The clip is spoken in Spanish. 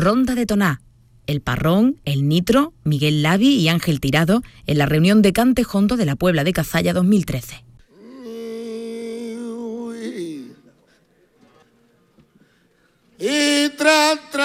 Ronda de Toná. El Parrón, el Nitro, Miguel Lavi y Ángel Tirado en la reunión de Cante Jondo de la Puebla de Cazalla 2013. Y